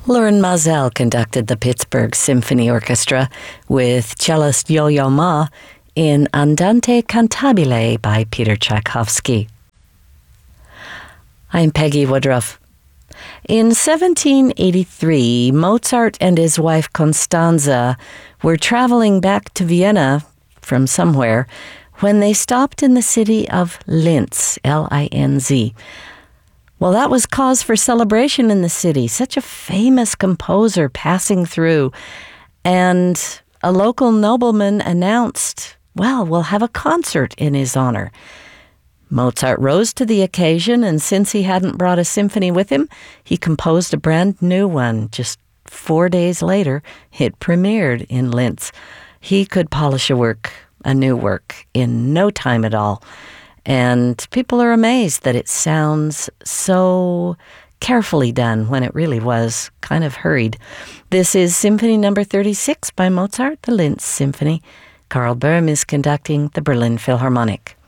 Loren Mazel conducted the Pittsburgh Symphony Orchestra with cellist Yo-Yo Ma in Andante Cantabile by Peter Tchaikovsky. I'm Peggy Woodruff. In 1783, Mozart and his wife Constanze were traveling back to Vienna from somewhere when they stopped in the city of Linz, L-I-N-Z. Well, that was cause for celebration in the city. Such a famous composer passing through. And a local nobleman announced, well, we'll have a concert in his honor. Mozart rose to the occasion, and since he hadn't brought a symphony with him, he composed a brand new one. Just 4 days later, it premiered in Linz. He could polish a new work, in no time at all. And people are amazed that it sounds so carefully done when it really was kind of hurried. This is Symphony No. 36 by Mozart, the Linz Symphony. Karl Böhm is conducting the Berlin Philharmonic.